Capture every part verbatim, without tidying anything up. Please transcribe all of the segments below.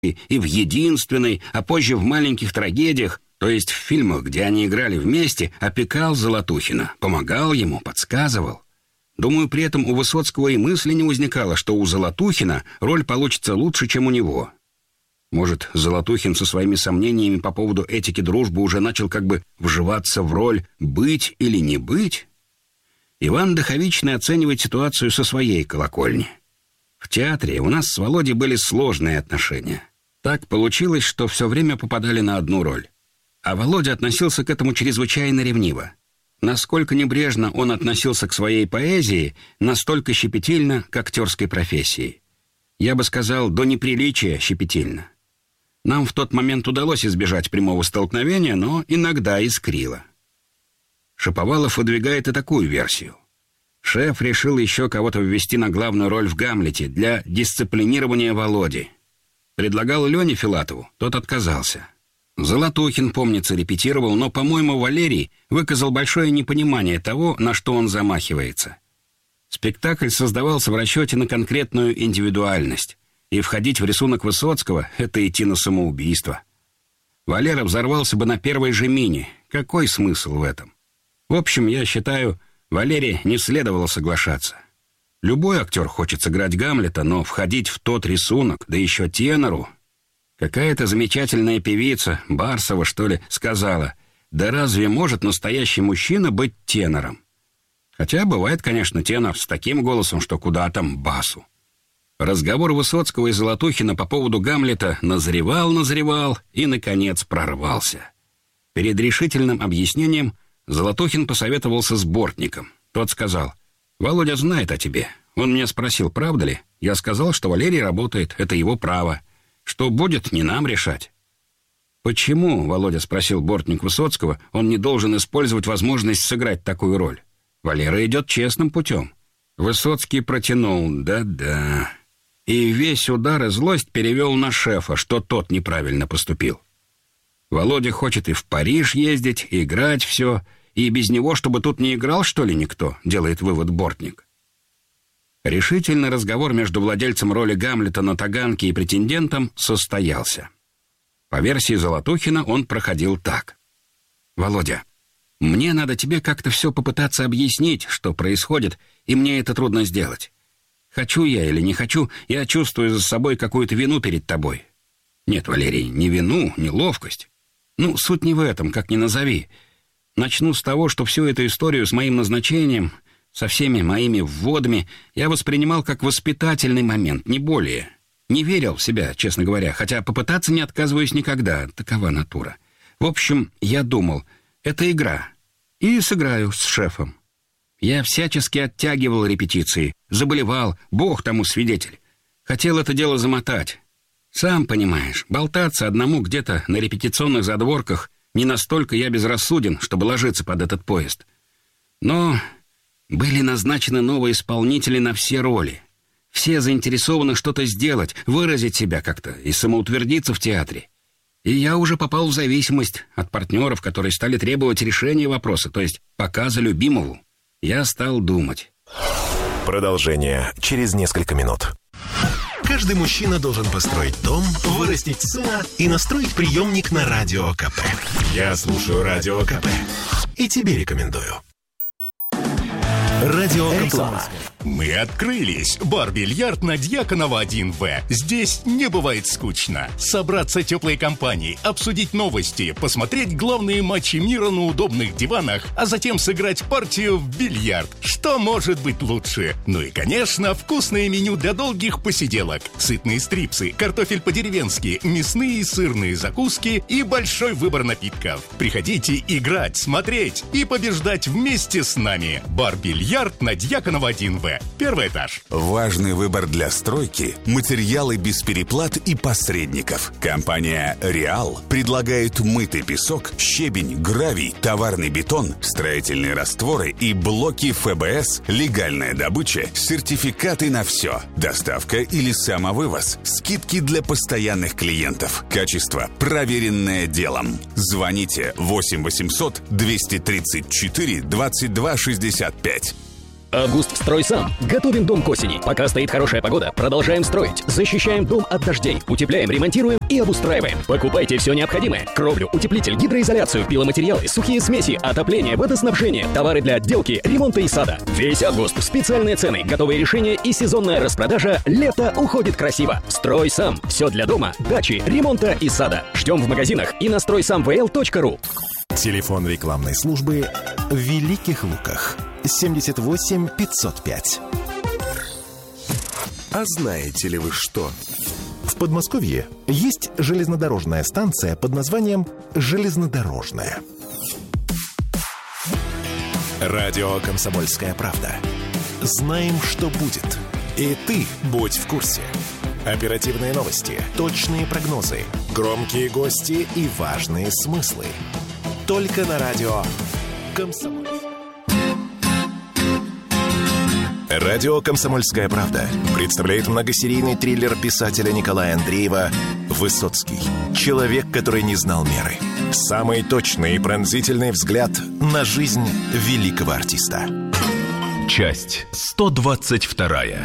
и в «Единственной», а позже в «Маленьких трагедиях», то есть в фильмах, где они играли вместе, опекал Золотухина, помогал ему, подсказывал. Думаю, при этом у Высоцкого и мысли не возникало, что у Золотухина роль получится лучше, чем у него. Может, Золотухин со своими сомнениями по поводу этики дружбы уже начал как бы вживаться в роль «быть или не быть»? Иван Даховичный оценивает ситуацию со своей колокольни. В театре у нас с Володей были сложные отношения. Так получилось, что все время попадали на одну роль. А Володя относился к этому чрезвычайно ревниво. Насколько небрежно он относился к своей поэзии, настолько щепетильно к актерской профессии. Я бы сказал, до неприличия щепетильно. Нам в тот момент удалось избежать прямого столкновения, но иногда искрило. Шаповалов выдвигает и такую версию. Шеф решил еще кого-то ввести на главную роль в «Гамлете» для дисциплинирования Володи. Предлагал Лене Филатову, тот отказался. Золотухин, помнится, репетировал, но, по-моему, Валерий выказал большое непонимание того, на что он замахивается. Спектакль создавался в расчете на конкретную индивидуальность, и входить в рисунок Высоцкого — это идти на самоубийство. Валера взорвался бы на первой же мине. Какой смысл в этом? В общем, я считаю, Валерии не следовало соглашаться. Любой актер хочет сыграть Гамлета, но входить в тот рисунок, да еще тенору... Какая-то замечательная певица, Барсова, что ли, сказала: «Да разве может настоящий мужчина быть тенором?» Хотя бывает, конечно, тенор с таким голосом, что куда там басу. Разговор Высоцкого и Золотухина по поводу Гамлета назревал-назревал и, наконец, прорвался. Перед решительным объяснением Золотухин посоветовался с Бортником. Тот сказал: «Володя знает о тебе. Он меня спросил, правда ли? Я сказал, что Валерий работает, это его право. Что будет, не нам решать». «Почему, — Володя спросил Бортник Высоцкого, — он не должен использовать возможность сыграть такую роль? Валера идет честным путем». Высоцкий протянул: «Да-да». И весь удар и злость перевел на шефа, что тот неправильно поступил. Володя хочет и в Париж ездить, и играть все, и без него, чтобы тут не играл, что ли, никто, делает вывод Бортник. Решительный разговор между владельцем роли Гамлета на Таганке и претендентом состоялся. По версии Золотухина он проходил так: «Володя, мне надо тебе как-то все попытаться объяснить, что происходит, и мне это трудно сделать. Хочу я или не хочу, я чувствую за собой какую-то вину перед тобой». «Нет, Валерий, не вину, не ловкость. Ну, суть не в этом, как ни назови. Начну с того, что всю эту историю с моим назначением, со всеми моими вводами, я воспринимал как воспитательный момент, не более. Не верил в себя, честно говоря, хотя попытаться не отказываюсь никогда, такова натура. В общем, я думал, это игра, и сыграю с шефом. Я всячески оттягивал репетиции, заболевал, Бог тому свидетель. Хотел это дело замотать. Сам понимаешь, болтаться одному где-то на репетиционных задворках не настолько я безрассуден, чтобы ложиться под этот поезд. Но были назначены новые исполнители на все роли. Все заинтересованы что-то сделать, выразить себя как-то и самоутвердиться в театре. И я уже попал в зависимость от партнеров, которые стали требовать решения вопроса, то есть показа любимому. Я стал думать. Продолжение через несколько минут. Каждый мужчина должен построить дом, вырастить сына и настроить приемник на Радио КП. Я слушаю Радио КП и тебе рекомендую. Радио «Реклама». Мы открылись. Бар-бильярд на Дьяконова один В. Здесь не бывает скучно. Собраться теплой компанией, обсудить новости, посмотреть главные матчи мира на удобных диванах, а затем сыграть партию в бильярд. Что может быть лучше? Ну и, конечно, вкусное меню для долгих посиделок. Сытные стрипсы, картофель по-деревенски, мясные и сырные закуски и большой выбор напитков. Приходите играть, смотреть и побеждать вместе с нами. Бар-бильярд на Дьяконова один В. Первый этаж. Важный выбор для стройки – материалы без переплат и посредников. Компания «Реал» предлагает мытый песок, щебень, гравий, товарный бетон, строительные растворы и блоки эф бэ эс, легальная добыча, сертификаты на все, доставка или самовывоз, скидки для постоянных клиентов. Качество, проверенное делом. Звоните восемь восемьсот двести тридцать четыре двадцать два шестьдесят пять. Август «Строй сам». Готовим дом к осени. Пока стоит хорошая погода, продолжаем строить. Защищаем дом от дождей. Утепляем, ремонтируем и обустраиваем. Покупайте все необходимое. Кровлю, утеплитель, гидроизоляцию, пиломатериалы, сухие смеси, отопление, водоснабжение, товары для отделки, ремонта и сада. Весь август. Специальные цены, готовые решения и сезонная распродажа. Лето уходит красиво. «Строй сам». Все для дома, дачи, ремонта и сада. Ждем в магазинах и на строй сам вэ эл точка ру. Телефон рекламной службы в Великих Луках. семьдесят восемь пятьсот пять. А знаете ли вы что? В Подмосковье есть железнодорожная станция под названием «Железнодорожная». Радио «Комсомольская правда». Знаем, что будет. И ты будь в курсе. Оперативные новости, точные прогнозы, громкие гости и важные смыслы. Только на радио «Комсомольская». Радио «Комсомольская правда» представляет многосерийный триллер писателя Николая Андреева «Высоцкий. Человек, который не знал меры». Самый точный и пронзительный взгляд на жизнь великого артиста. Часть сто двадцать вторая.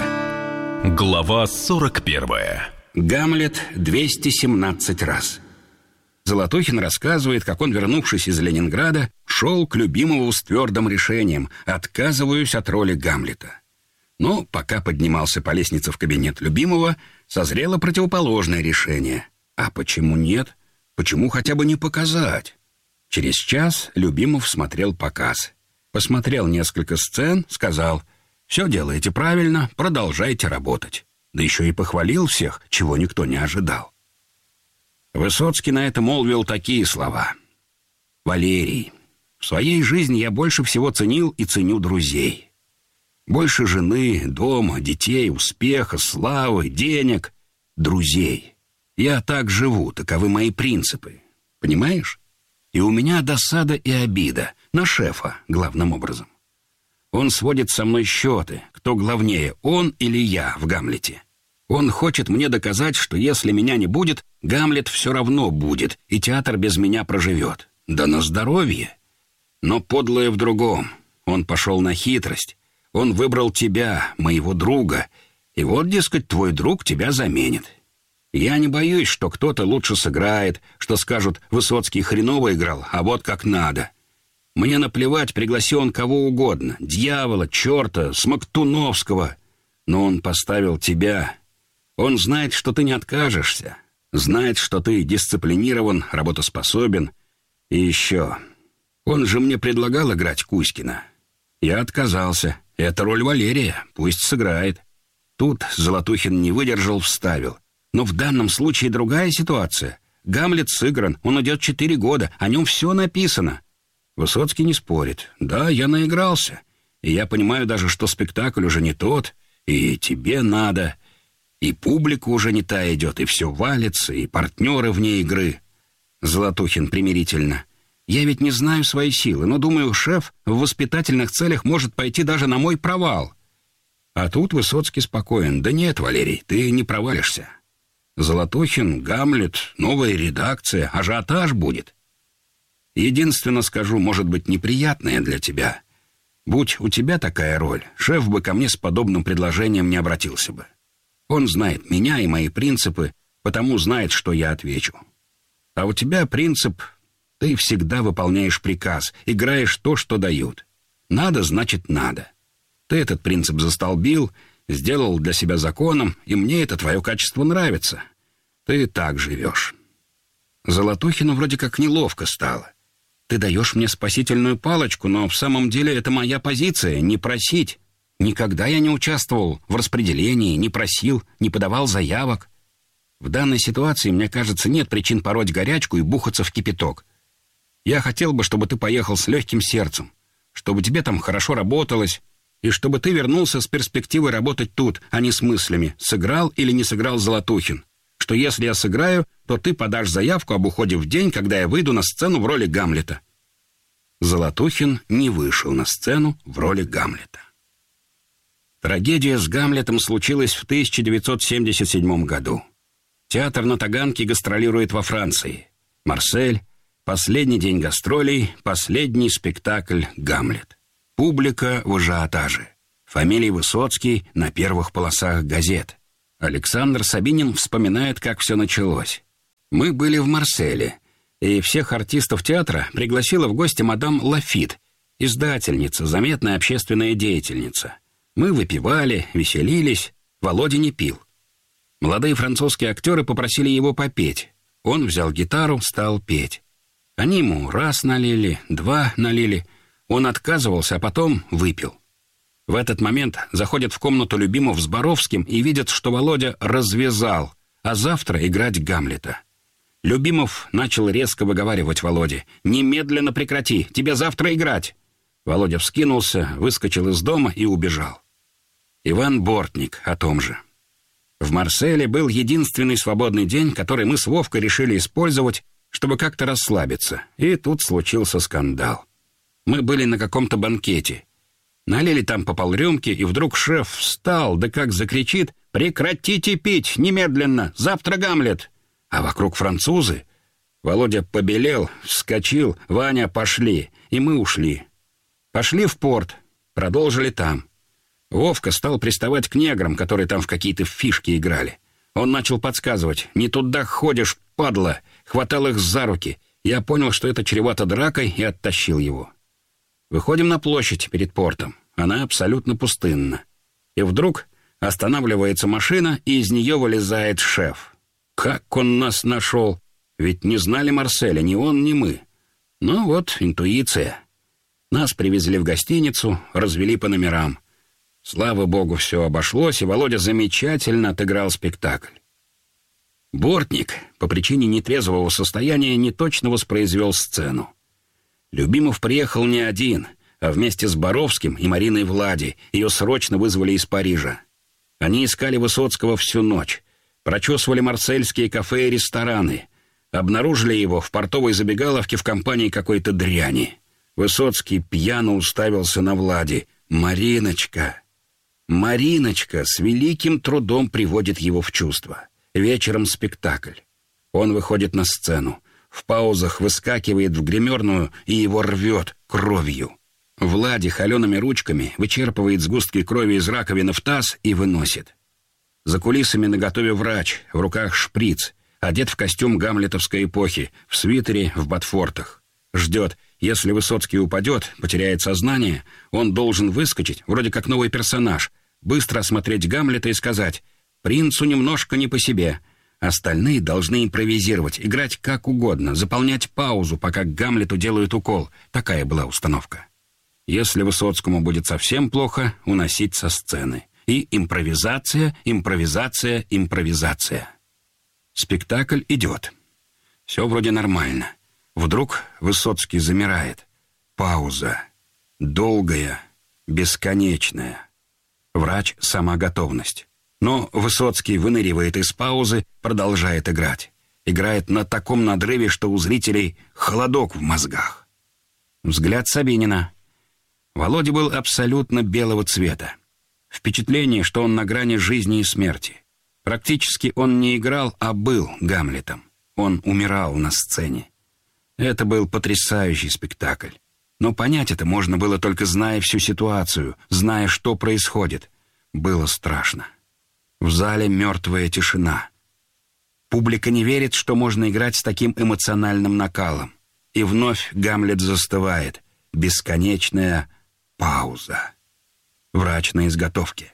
Глава сорок первая. Гамлет двести семнадцать раз. Золотухин рассказывает, как он, вернувшись из Ленинграда, шел к Любимову с твердым решением: отказываюсь от роли Гамлета. Но пока поднимался по лестнице в кабинет Любимова, созрело противоположное решение. А почему нет? Почему хотя бы не показать? Через час Любимов смотрел показ. Посмотрел несколько сцен, сказал: «Все делаете правильно, продолжайте работать». Да еще и похвалил всех, чего никто не ожидал. Высоцкий на это молвил такие слова: «Валерий, в своей жизни я больше всего ценил и ценю друзей. Больше жены, дома, детей, успеха, славы, денег, друзей. Я так живу, таковы мои принципы. Понимаешь? И у меня досада и обида на шефа, главным образом. Он сводит со мной счеты, кто главнее, он или я в Гамлете. Он хочет мне доказать, что если меня не будет, Гамлет все равно будет, и театр без меня проживет. Да на здоровье. Но подлое в другом. Он пошел на хитрость. Он выбрал тебя, моего друга, и вот, дескать, твой друг тебя заменит. Я не боюсь, что кто-то лучше сыграет, что скажут: Высоцкий хреново играл, а вот как надо. Мне наплевать, пригласи он кого угодно, дьявола, черта, Смоктуновского. Но он поставил тебя. Он знает, что ты не откажешься, знает, что ты дисциплинирован, работоспособен. И еще, он же мне предлагал играть Кузькина. Я отказался. Это роль Валерия, пусть сыграет». Тут Золотухин не выдержал, вставил: «Но в данном случае другая ситуация. Гамлет сыгран, он идет четыре года, о нем все написано». Высоцкий не спорит: «Да, я наигрался, и я понимаю даже, что спектакль уже не тот, и тебе надо, и публика уже не та идет, и все валится, и партнеры вне игры». Золотухин примирительно: «Я ведь не знаю свои силы, но, думаю, шеф в воспитательных целях может пойти даже на мой провал». А тут Высоцкий спокоен: «Да нет, Валерий, ты не провалишься. Золотухин, Гамлет, новая редакция, ажиотаж будет. Единственно скажу, может быть, неприятное для тебя. Будь у тебя такая роль, шеф бы ко мне с подобным предложением не обратился бы. Он знает меня и мои принципы, потому знает, что я отвечу. А у тебя принцип: ты всегда выполняешь приказ, играешь то, что дают. Надо, значит, надо. Ты этот принцип застолбил, сделал для себя законом, и мне это твое качество нравится. Ты так живешь». Золотухину вроде как неловко стало. «Ты даешь мне спасительную палочку, но в самом деле это моя позиция — не просить. Никогда я не участвовал в распределении, не просил, не подавал заявок. В данной ситуации, мне кажется, нет причин пороть горячку и бухаться в кипяток. Я хотел бы, чтобы ты поехал с легким сердцем, чтобы тебе там хорошо работалось, и чтобы ты вернулся с перспективой работать тут, а не с мыслями, сыграл или не сыграл Золотухин. Что если я сыграю, то ты подашь заявку об уходе в день, когда я выйду на сцену в роли Гамлета». Золотухин не вышел на сцену в роли Гамлета. Трагедия с Гамлетом случилась в тысяча девятьсот семьдесят седьмом году. Театр на Таганке гастролирует во Франции. Марсель. Последний день гастролей, последний спектакль «Гамлет». Публика в ажиотаже. Фамилия Высоцкий на первых полосах газет. Александр Сабинин вспоминает, как все началось. «Мы были в Марселе, и всех артистов театра пригласила в гости мадам Лафит, издательница, заметная общественная деятельница. Мы выпивали, веселились, Володя не пил. Молодые французские актеры попросили его попеть. Он взял гитару, стал петь. Они ему раз налили, два налили. Он отказывался, а потом выпил. В этот момент заходят в комнату Любимов с Боровским и видят, что Володя развязал, а завтра играть Гамлета. Любимов начал резко выговаривать Володе: «Немедленно прекрати, тебе завтра играть!» Володя вскинулся, выскочил из дома и убежал. Иван Бортник о том же. В Марселе был единственный свободный день, который мы с Вовкой решили использовать, чтобы как-то расслабиться. И тут случился скандал. Мы были на каком-то банкете. Налили там по полрюмки, и вдруг шеф встал, да как закричит: «Прекратите пить! Немедленно! Завтра Гамлет!» А вокруг французы. Володя побелел, вскочил: «Ваня, пошли!» И мы ушли. Пошли в порт, продолжили там. Вовка стал приставать к неграм, которые там в какие-то фишки играли. Он начал подсказывать: «Не туда ходишь, падла!» Хватал их за руки. Я понял, что это чревато дракой, и оттащил его. Выходим на площадь перед портом. Она абсолютно пустынна. И вдруг останавливается машина, и из нее вылезает шеф. Как он нас нашел? Ведь не знали Марселя ни он, ни мы. Ну вот, интуиция. Нас привезли в гостиницу, развели по номерам. Слава богу, все обошлось, и Володя замечательно отыграл спектакль. Бортник по причине нетрезвого состояния неточно воспроизвел сцену. Любимов приехал не один, а вместе с Боровским и Мариной Влади. Ее срочно вызвали из Парижа. Они искали Высоцкого всю ночь, прочесывали марсельские кафе и рестораны, обнаружили его в портовой забегаловке в компании какой-то дряни. Высоцкий пьяно уставился на Влади. «Мариночка!» Мариночка с великим трудом приводит его в чувство. Вечером спектакль. Он выходит на сцену. В паузах выскакивает в гримерную и его рвет кровью. Влади холеными ручками вычерпывает сгустки крови из раковины в таз и выносит. За кулисами наготове врач, в руках шприц, одет в костюм гамлетовской эпохи, в свитере, в ботфортах. Ждет. Если Высоцкий упадет, потеряет сознание, он должен выскочить, вроде как новый персонаж, быстро осмотреть Гамлета и сказать: «Принцу немножко не по себе». Остальные должны импровизировать, играть как угодно, заполнять паузу, пока Гамлету делают укол. Такая была установка. Если Высоцкому будет совсем плохо, уносить со сцены. И импровизация, импровизация, импровизация. Спектакль идет. Все вроде нормально. Вдруг Высоцкий замирает. Пауза. Долгая, бесконечная. Врач — сама готовность. Но Высоцкий выныривает из паузы, продолжает играть. Играет на таком надрыве, что у зрителей холодок в мозгах. Взгляд Сабинина. Володя был абсолютно белого цвета. Впечатление, что он на грани жизни и смерти. Практически он не играл, а был Гамлетом. Он умирал на сцене. Это был потрясающий спектакль. Но понять это можно было только зная всю ситуацию, зная, что происходит. Было страшно. В зале мертвая тишина. Публика не верит, что можно играть с таким эмоциональным накалом. И вновь Гамлет застывает. Бесконечная пауза. Врач на изготовке.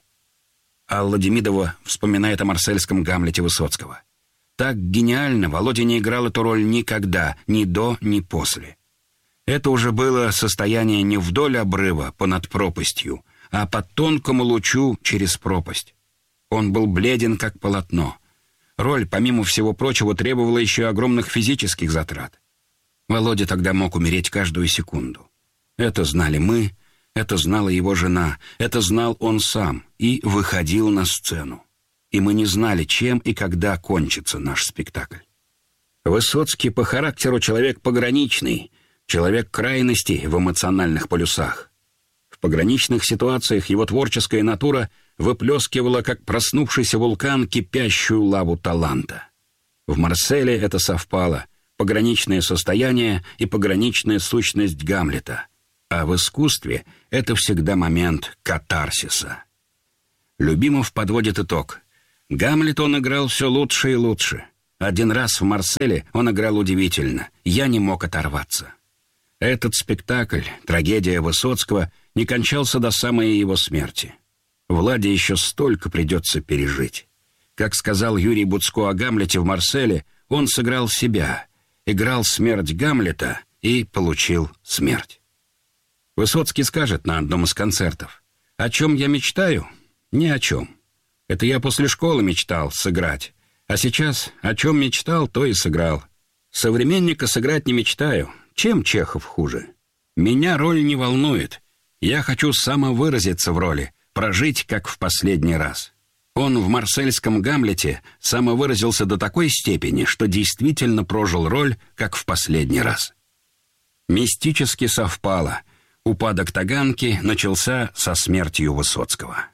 Алла Демидова вспоминает о марсельском Гамлете Высоцкого. Так гениально Володя не играл эту роль никогда, ни до, ни после. Это уже было состояние не вдоль обрыва, понад пропастью, а по тонкому лучу через пропасть. Он был бледен, как полотно. Роль, помимо всего прочего, требовала еще огромных физических затрат. Володя тогда мог умереть каждую секунду. Это знали мы, это знала его жена, это знал он сам и выходил на сцену. И мы не знали, чем и когда кончится наш спектакль. Высоцкий по характеру человек пограничный, человек крайностей в эмоциональных полюсах. В пограничных ситуациях его творческая натура выплескивала, как проснувшийся вулкан, кипящую лаву таланта. В Марселе это совпало — пограничное состояние и пограничная сущность Гамлета. А в искусстве это всегда момент катарсиса. Любимов подводит итог. Гамлет он играл все лучше и лучше. Один раз в Марселе он играл удивительно. Я не мог оторваться. Этот спектакль, трагедия Высоцкого, не кончался до самой его смерти. Владе еще столько придется пережить. Как сказал Юрий Буцко о Гамлете в Марселе, он сыграл себя, играл смерть Гамлета и получил смерть. Высоцкий скажет на одном из концертов: «О чем я мечтаю? Ни о чем. Это я после школы мечтал сыграть. А сейчас о чем мечтал, то и сыграл. Современника сыграть не мечтаю. Чем Чехов хуже? Меня роль не волнует. Я хочу самовыразиться в роли, прожить, как в последний раз». Он в марсельском «Гамлете» самовыразился до такой степени, что действительно прожил роль, как в последний раз. Мистически совпало. Упадок Таганки начался со смертью Высоцкого.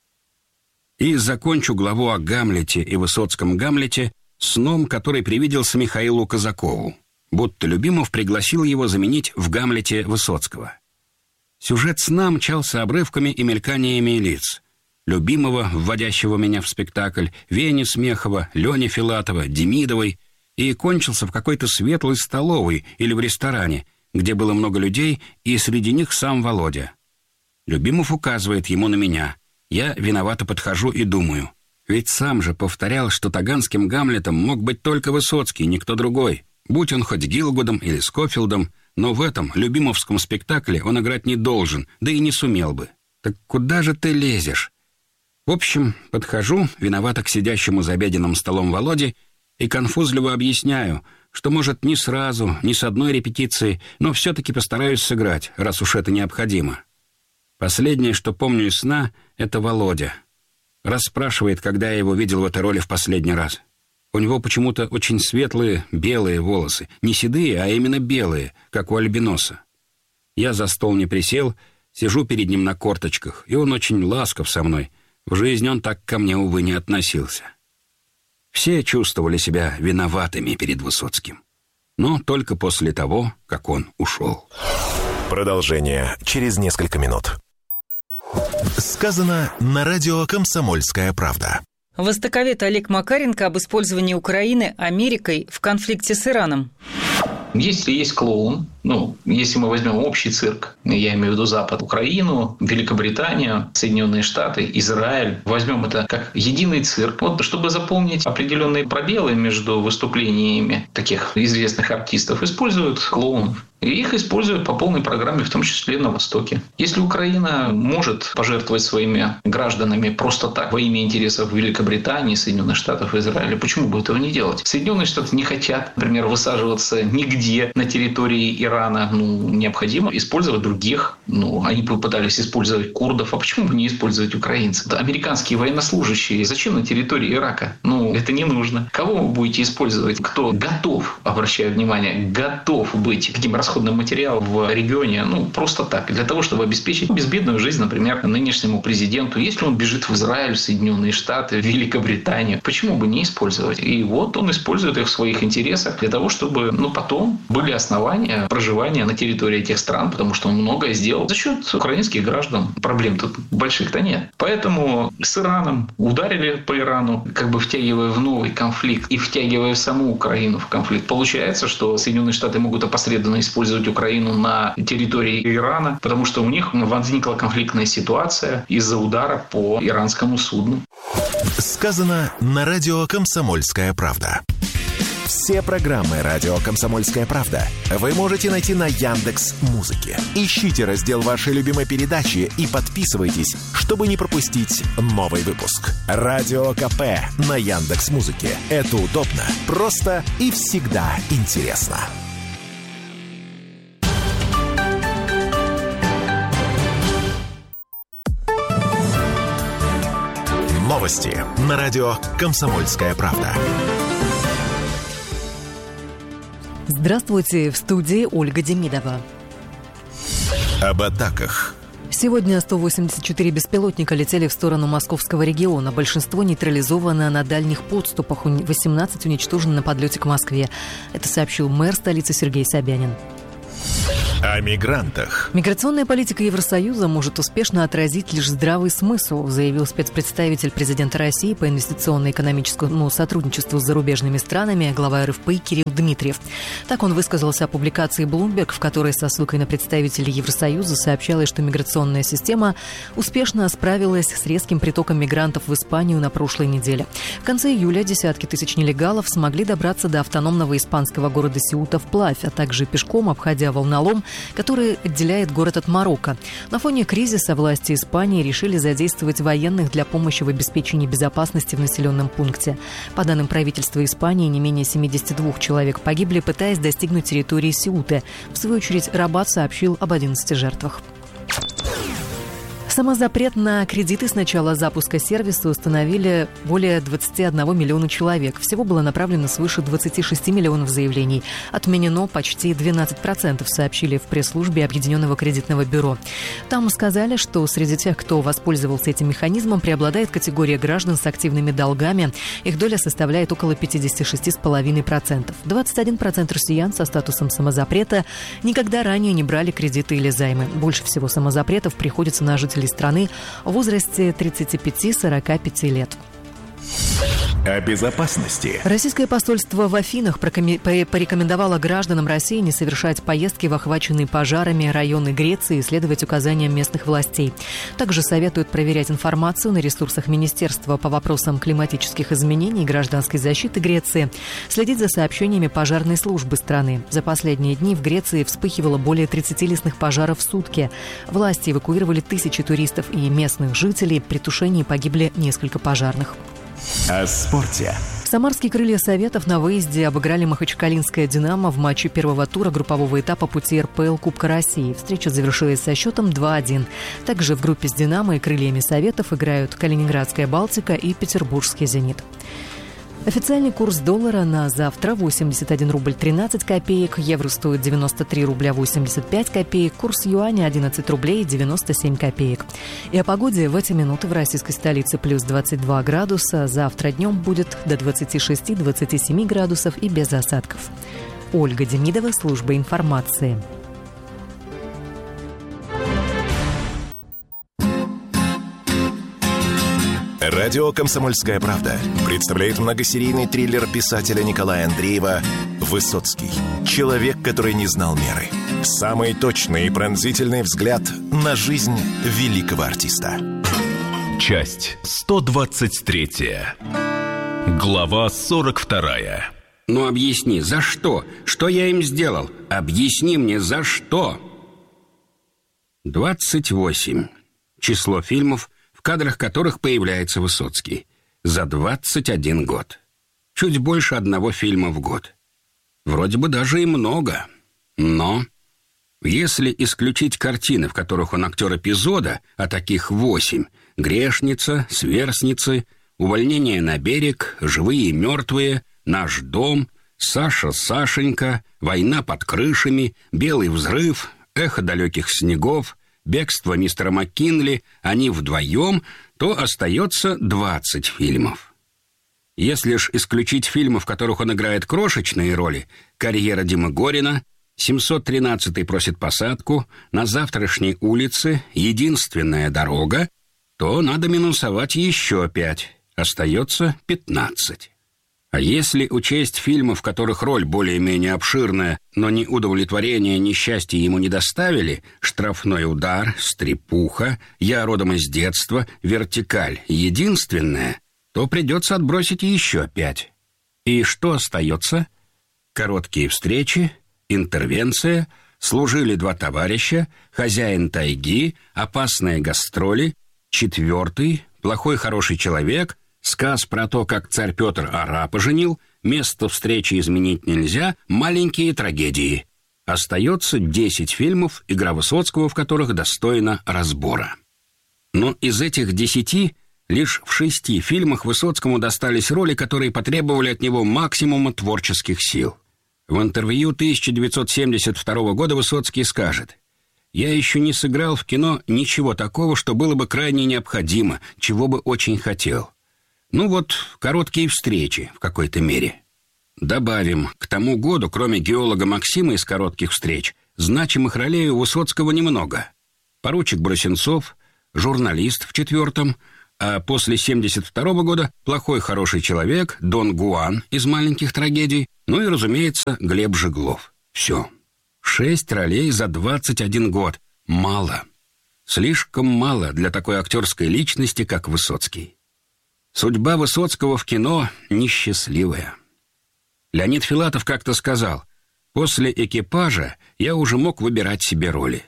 И закончу главу о Гамлете и высоцком Гамлете сном, который привиделся Михаилу Казакову, будто Любимов пригласил его заменить в Гамлете Высоцкого. Сюжет сна мчался обрывками и мельканиями лиц. Любимова, вводящего меня в спектакль, Вени Смехова, Лени Филатова, Демидовой, и кончился в какой-то светлой столовой или в ресторане, где было много людей, и среди них сам Володя. Любимов указывает ему на меня. Я виновато подхожу и думаю, ведь сам же повторял, что таганским Гамлетом мог быть только Высоцкий, никто другой. Будь он хоть Гилгудом или Скофилдом, но в этом любимовском спектакле он играть не должен, да и не сумел бы. Так куда же ты лезешь? В общем, подхожу, виновато к сидящему за обеденным столом Володе, и конфузливо объясняю, что, может, не сразу, не с одной репетиции, но все-таки постараюсь сыграть, раз уж это необходимо. Последнее, что помню из сна, это Володя. Расспрашивает, когда я его видел в этой роли в последний раз. У него почему-то очень светлые, белые волосы. Не седые, а именно белые, как у альбиноса. Я за стол не присел, сижу перед ним на корточках, и он очень ласков со мной. В жизни он так ко мне, увы, не относился. Все чувствовали себя виноватыми перед Высоцким. Но только после того, как он ушел. Продолжение через несколько минут. Сказано на радио «Комсомольская правда». Востоковед Олег Макаренко об использовании Украины Америкой в конфликте с Ираном. Если есть клоун, ну, если мы возьмем общий цирк, я имею в виду Запад, Украину, Великобританию, Соединенные Штаты, Израиль, возьмем это как единый цирк, вот чтобы заполнить определенные пробелы между выступлениями таких известных артистов, используют клоунов. И их используют по полной программе, в том числе на Востоке. Если Украина может пожертвовать своими гражданами просто так, во имя интересов Великобритании, Соединенных Штатов и Израиля, почему бы этого не делать? Соединенные Штаты не хотят, например, высаживаться нигде на территории Ирана. Ну, необходимо использовать других. Ну, они попытались использовать курдов, а почему бы не использовать украинцев? Да, американские военнослужащие. Зачем на территории Ирака? Ну, это не нужно. Кого вы будете использовать? Кто готов, обращаю внимание, готов быть таким расходным материал в регионе, ну, просто так, для того, чтобы обеспечить безбедную жизнь, например, нынешнему президенту. Если он бежит в Израиль, в Соединенные Штаты, в Великобританию, почему бы не использовать? И вот он использует их в своих интересах для того, чтобы, ну, потом были основания проживания на территории этих стран, потому что он многое сделал за счет украинских граждан. Проблем тут больших-то нет. Поэтому с Ираном ударили по Ирану, как бы втягивая в новый конфликт и втягивая саму Украину в конфликт. Получается, что Соединенные Штаты могут опосредованно использовать использовать Украину на территории Ирана, потому что у них возникла конфликтная ситуация из-за удара по иранскому судну. Сказано на радио «Комсомольская правда». Все программы радио «Комсомольская правда» вы можете найти на Яндекс.Музыке. Ищите раздел вашей любимой передачи и подписывайтесь, чтобы не пропустить новый выпуск. Радио КП на Яндекс.Музыке. Это удобно, просто и всегда интересно. Новости на радио «Комсомольская правда». Здравствуйте, в студии Ольга Демидова. Об атаках. Сегодня сто восемьдесят четыре беспилотника летели в сторону московского региона. Большинство нейтрализовано на дальних подступах, восемнадцать уничтожены на подлете к Москве. Это сообщил мэр столицы Сергей Собянин. О мигрантах. Миграционная политика Евросоюза может успешно отразить лишь здравый смысл, заявил спецпредставитель президента России по инвестиционно-экономическому сотрудничеству с зарубежными странами, глава эр эф пэ Кирилл Дмитриев. Так он высказался о публикации Bloomberg, в которой со ссылкой на представителей Евросоюза сообщалось, что миграционная система успешно справилась с резким притоком мигрантов в Испанию на прошлой неделе. В конце июля десятки тысяч нелегалов смогли добраться до автономного испанского города Сеута вплавь, а также пешком, обходя волнолом, который отделяет город от Марокко. На фоне кризиса власти Испании решили задействовать военных для помощи в обеспечении безопасности в населенном пункте. По данным правительства Испании, не менее семьдесят два человек погибли, пытаясь достигнуть территории Сеуты. В свою очередь, Рабат сообщил об одиннадцати жертвах. Самозапрет на кредиты с начала запуска сервиса установили более двадцати одного миллиона человек. Всего было направлено свыше двадцати шести миллионов заявлений. Отменено почти двенадцать процентов, сообщили в пресс-службе Объединенного кредитного бюро. Там сказали, что среди тех, кто воспользовался этим механизмом, преобладает категория граждан с активными долгами. Их доля составляет около пятьдесят шесть целых пять десятых процента. двадцать один процент россиян со статусом самозапрета никогда ранее не брали кредиты или займы. Больше всего самозапретов приходится на жителей страны в возрасте тридцати пяти - сорока пяти лет. О безопасности. Российское посольство в Афинах порекомендовало гражданам России не совершать поездки в охваченные пожарами районы Греции и следовать указаниям местных властей. Также советуют проверять информацию на ресурсах Министерства по вопросам климатических изменений и гражданской защиты Греции, следить за сообщениями пожарной службы страны. За последние дни в Греции вспыхивало более тридцати лесных пожаров в сутки. Власти эвакуировали тысячи туристов и местных жителей. При тушении погибли несколько пожарных. О спорте. Самарские крылья Советов на выезде обыграли Махачкалинское «Динамо» в матче первого тура группового этапа пути эр пэ эл Кубка России. Встреча завершилась со счетом два один. Также в группе с «Динамо» и крыльями Советов играют Калининградская «Балтика» и Петербургский «Зенит». Официальный курс доллара на завтра восемьдесят один рубль тринадцать копеек, евро стоит девяносто три рубля восемьдесят пять копеек, курс юаня одиннадцать рублей девяносто семь копеек. И о погоде в эти минуты в российской столице плюс двадцать два градуса, завтра днем будет до двадцати шести - двадцати семи градусов и без осадков. Ольга Демидова, служба информации. Радио «Комсомольская правда» представляет многосерийный триллер писателя Николая Андреева «Высоцкий. Человек, который не знал меры». Самый точный и пронзительный взгляд на жизнь великого артиста. Часть сто двадцать третья. Глава сорок вторая. Ну объясни, за что? Что я им сделал? Объясни мне, за что? двадцать восемь. Число фильмов, в кадрах которых появляется Высоцкий. За двадцать один год. Чуть больше одного фильма в год. Вроде бы даже и много. Но если исключить картины, в которых он актер эпизода, а таких восемь: «Грешница», «Сверстницы», «Увольнение на берег», «Живые и мертвые», «Наш дом», «Саша, Сашенька», «Война под крышами», «Белый взрыв», «Эхо далеких снегов», «Бегство мистера МакКинли», «Они вдвоем», то остается двадцать фильмов. Если ж исключить фильмы, в которых он играет крошечные роли: «Карьера Димы Горина», «семьсот тринадцатый просит посадку», «На завтрашней улице», «Единственная дорога», то надо минусовать еще пять. Остается пятнадцать. А если учесть фильмы, в которых роль более-менее обширная, но ни удовлетворения, ни счастья ему не доставили: «Штрафной удар», «Стрепуха», «Я родом из детства», «Вертикаль», «Единственная», то придется отбросить еще пять. И что остается? «Короткие встречи», «Интервенция», «Служили два товарища», «Хозяин тайги», «Опасные гастроли», «Четвертый», «Плохой хороший человек», «Сказ про то, как царь Петр арапа женил», «Место встречи изменить нельзя», «Маленькие трагедии». Остается десять фильмов, игра Высоцкого в которых достойна разбора. Но из этих десяти лишь в шести фильмах Высоцкому достались роли, которые потребовали от него максимума творческих сил. В интервью тысяча девятьсот семьдесят второго года Высоцкий скажет: «Я еще не сыграл в кино ничего такого, что было бы крайне необходимо, чего бы очень хотел. Ну вот, короткие встречи в какой-то мере». Добавим, к тому году, кроме геолога Максима из «Коротких встреч», Значимых ролей у Высоцкого немного. Поручик Бросенцов, журналист в четвертом, а после семьдесят второго года «Плохой хороший человек», Дон Гуан из «Маленьких трагедий», ну и, разумеется, Глеб Жеглов. Все. Шесть ролей за двадцать один год. Мало. Слишком мало для такой актерской личности, как Высоцкий. Судьба Высоцкого в кино несчастливая. Леонид Филатов как-то сказал: «После «Экипажа» я уже мог выбирать себе роли».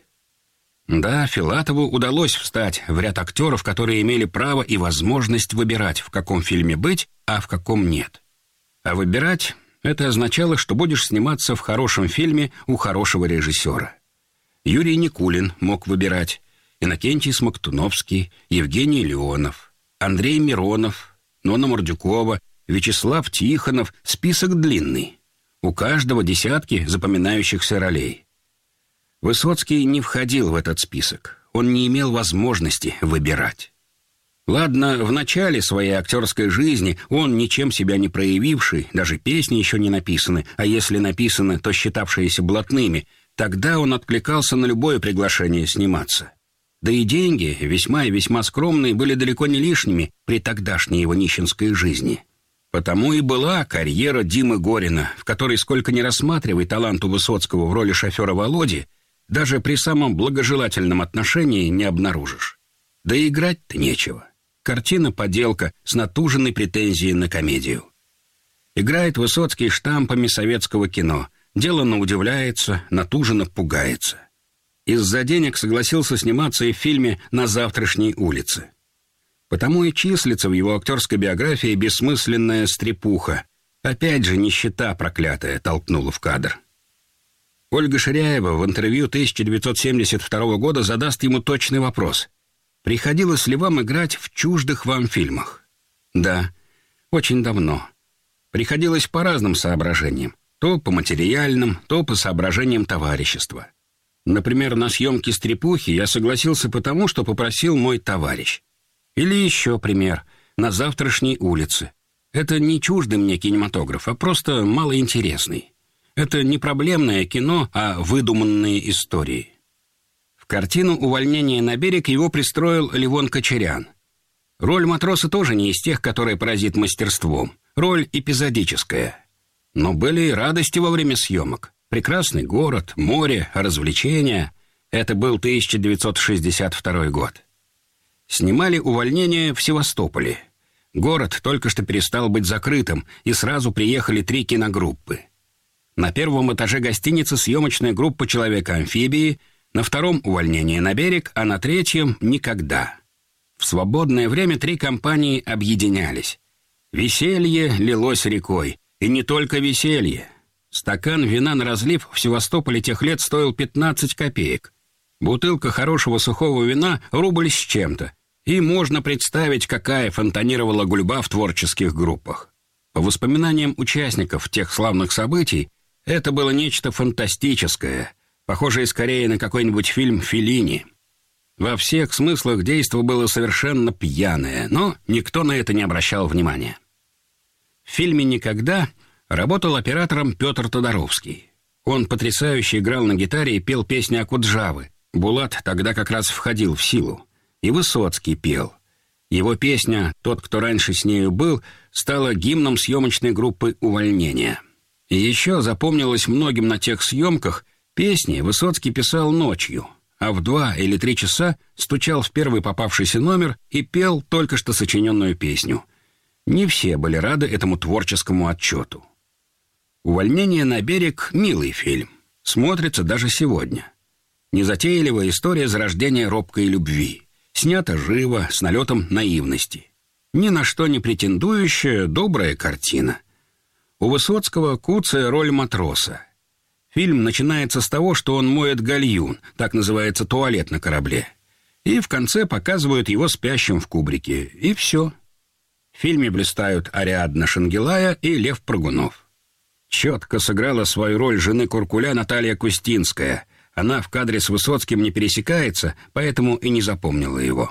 Да, Филатову удалось встать в ряд актеров, которые имели право и возможность выбирать, в каком фильме быть, а в каком нет. А выбирать — это означало, что будешь сниматься в хорошем фильме у хорошего режиссера. Юрий Никулин мог выбирать, Иннокентий Смоктуновский, Евгений Леонов, Андрей Миронов, Нонна Мордюкова, Вячеслав Тихонов. Список длинный. У каждого десятки запоминающихся ролей. Высоцкий не входил в этот список. Он не имел возможности выбирать. Ладно, в начале своей актерской жизни он, ничем себя не проявивший, даже песни еще не написаны, а если написаны, то считавшиеся блатными, тогда он откликался на любое приглашение сниматься. Да и деньги, весьма и весьма скромные, были далеко не лишними при тогдашней его нищенской жизни. Потому и была карьера Димы Горина, в которой, сколько ни рассматривай таланту Высоцкого в роли шофера Володи, даже при самом благожелательном отношении не обнаружишь. Да и играть-то нечего. Картина-поделка с натуженной претензией на комедию. Играет Высоцкий штампами советского кино, деланно удивляется, натуженно пугается. Из-за денег согласился сниматься и в фильме «На завтрашней улице». Потому и числится в его актерской биографии бессмысленная стрепуха. Опять же, нищета проклятая толкнула в кадр. Ольга Ширяева в интервью тысяча девятьсот семьдесят второго года задаст ему точный вопрос: приходилось ли вам играть в чуждых вам фильмах? Да, очень давно. Приходилось по разным соображениям. То по материальным, то по соображениям товарищества. Например, на съемке «Стрепухи» я согласился потому, что попросил мой товарищ. Или еще пример. «На завтрашней улице». Это не чуждый мне кинематограф, а просто малоинтересный. Это не проблемное кино, а выдуманные истории. В картину «Увольнение на берег» его пристроил Левон Кочерян. Роль матроса тоже не из тех, которые поразит мастерством. Роль эпизодическая. Но были и радости во время съемок. Прекрасный город, море, развлечения. Это был тысяча девятьсот шестьдесят второй год. Снимали «Увольнение» в Севастополе. Город только что перестал быть закрытым, и сразу приехали три киногруппы. На первом этаже гостиницы съемочная группа «Человека-амфибии», на втором «Увольнение на берег», а на третьем «Никогда». В свободное время три компании объединялись. Веселье лилось рекой. И не только веселье. Стакан вина на разлив в Севастополе тех лет стоил пятнадцать копеек. Бутылка хорошего сухого вина — рубль с чем-то. И можно представить, какая фонтанировала гульба в творческих группах. По воспоминаниям участников тех славных событий, это было нечто фантастическое, похожее скорее на какой-нибудь фильм Феллини. Во всех смыслах действо было совершенно пьяное, но никто на это не обращал внимания. В фильме «Никогда» работал оператором Петр Тодоровский. Он потрясающе играл на гитаре и пел песни Акуджавы. Булат тогда как раз входил в силу. И Высоцкий пел. Его песня «Тот, кто раньше с нею был» стала гимном съемочной группы «Увольнение». И еще запомнилось многим на тех съемках, песни Высоцкий писал ночью, а в два или три часа стучал в первый попавшийся номер и пел только что сочиненную песню. Не все были рады этому творческому отчету. «Увольнение на берег» — милый фильм. Смотрится даже сегодня. Незатейливая история зарождения робкой любви. Снята живо, с налетом наивности. Ни на что не претендующая, добрая картина. У Высоцкого куцая роль матроса. Фильм начинается с того, что он моет гальюн, так называется туалет на корабле. И в конце показывают его спящим в кубрике. И все. В фильме блистают Ариадна Шангелая и Лев Прыгунов. Четко сыграла свою роль жены Куркуля Наталья Кустинская. Она в кадре с Высоцким не пересекается, поэтому и не запомнила его.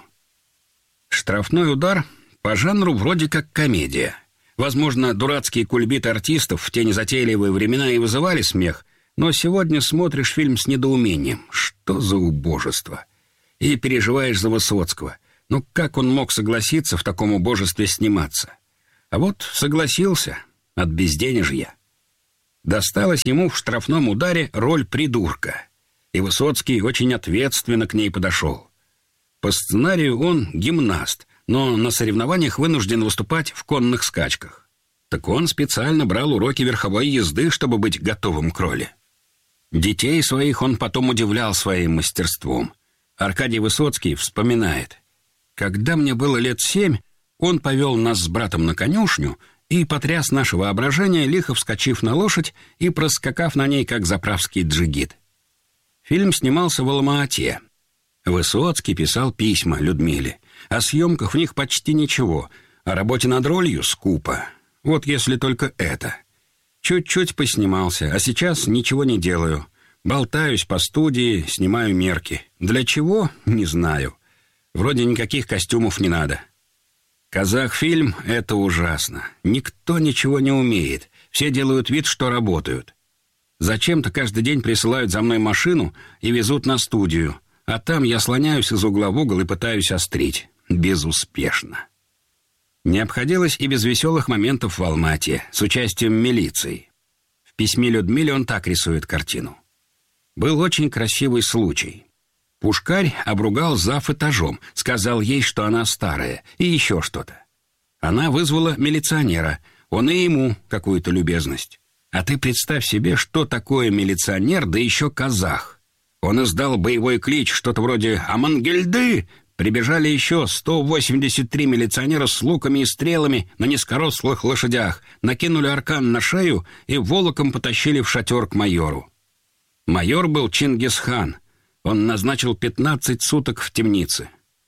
«Штрафной удар» по жанру вроде как комедия. Возможно, дурацкие кульбиты артистов в те незатейливые времена и вызывали смех, Но сегодня смотришь фильм с недоумением. Что за убожество? И переживаешь за Высоцкого. Ну как он мог согласиться в таком убожестве сниматься? А вот согласился от безденежья. Досталась ему в штрафном ударе роль придурка. И Высоцкий очень ответственно к ней подошел. По сценарию он гимнаст, но на соревнованиях вынужден выступать в конных скачках. Так он специально брал уроки верховой езды, чтобы быть готовым к роли. Детей своих он потом удивлял своим мастерством. Аркадий Высоцкий вспоминает: «Когда мне было лет семь, он повел нас с братом на конюшню и потряс наше воображение, лихо вскочив на лошадь и проскакав на ней, как заправский джигит». Фильм снимался в Алма-Ате. Высоцкий писал письма Людмиле. О съемках в них почти ничего, о работе над ролью скупо. Вот если только это. Чуть-чуть поснимался, а сейчас ничего не делаю. Болтаюсь по студии, снимаю мерки. Для чего? Не знаю. Вроде никаких костюмов не надо. Казахфильм — это ужасно. Никто ничего не умеет. Все делают вид, что работают. Зачем-то каждый день присылают за мной машину и везут на студию. А там я слоняюсь из угла в угол и пытаюсь острить. Безуспешно. Не обходилось и без веселых моментов в Алма-Ате с участием милиции. В письме Людмиле он так рисует картину. Был очень красивый случай. Пушкарь обругал зав. Этажом, сказал ей, что она старая, и еще что-то. Она вызвала милиционера, он и ему какую-то любезность. А ты представь себе, что такое милиционер, да еще казах. Он издал боевой клич, что-то вроде «Амангельды!». Прибежали еще сто восемьдесят три милиционера с луками и стрелами на низкорослых лошадях, накинули аркан на шею и волоком потащили в шатер к майору. Майор был Чингисхан. Он назначил пятнадцать суток в темнице.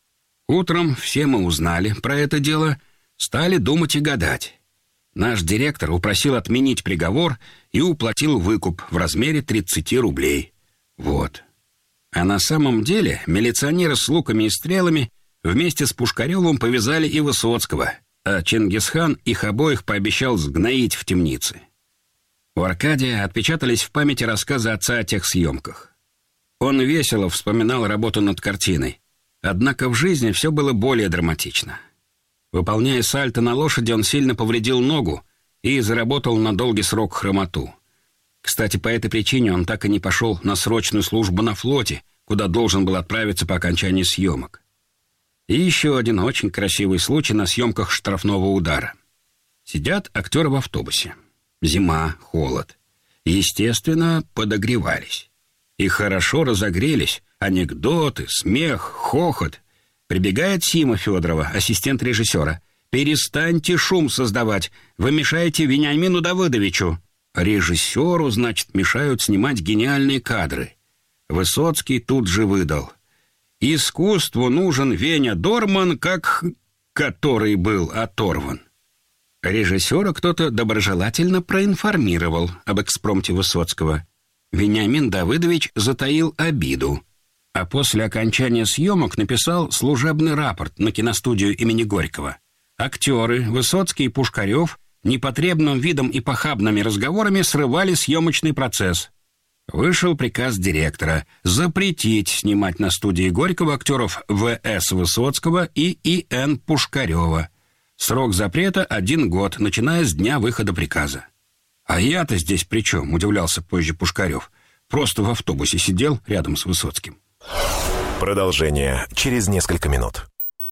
Утром все мы узнали про это дело, стали думать и гадать. Наш директор упросил отменить приговор и уплатил выкуп в размере тридцать рублей. Вот. А на самом деле милиционеры с луками и стрелами вместе с Пушкаревым повязали и Высоцкого, а Чингисхан их обоих пообещал сгноить в темнице. У Аркадия отпечатались в памяти рассказы отца о тех съемках. Он весело вспоминал работу над картиной, однако в жизни все было более драматично. Выполняя сальто на лошади, он сильно повредил ногу и заработал на долгий срок хромоту. Кстати, по этой причине он так и не пошел на срочную службу на флоте, куда должен был отправиться по окончании съемок. И еще один очень красивый случай на съемках «Штрафного удара». Сидят актеры в автобусе. Зима, холод. Естественно, подогревались. И хорошо разогрелись. Анекдоты, смех, хохот. Прибегает Сима Федорова, ассистент режиссера. «Перестаньте шум создавать. Вы мешаете Вениамину Давыдовичу». Режиссеру, значит, мешают снимать гениальные кадры. Высоцкий тут же выдал: «Искусству нужен Веня Дорман, как... который был оторван». Режиссера кто-то доброжелательно проинформировал об экспромте Высоцкого. Вениамин Давыдович затаил обиду, а после окончания съемок написал служебный рапорт на киностудию имени Горького. Актеры Высоцкий и Пушкарев непотребным видом и похабными разговорами срывали съемочный процесс. Вышел приказ директора запретить снимать на студии Горького актеров В С Высоцкого и И Н Пушкарева. Срок запрета один год, начиная с дня выхода приказа. «А я-то здесь при чем?» — удивлялся позже Пушкарев. «Просто в автобусе сидел рядом с Высоцким». Продолжение через несколько минут.